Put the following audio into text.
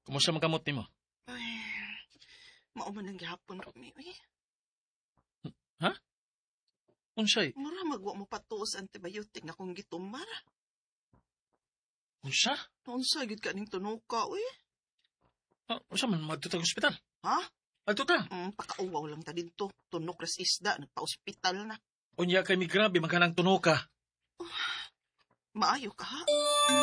Kumusta man kamot nimo? Ay, mauman ang gihapon, Romy. Uy, Ha? Unsay? mura magwa mo patuos antibiotic na kung gitumar. Unsa? Unsa gid ka ning tunuka, uy? Unsa man madto ospital? Ha? Adto ta. Pakauwaw lang ta dito. Tunok ras isda, nagpa-ospital na. Unya kay mi grabe magkanang tuno ka. Maayo ka, ha?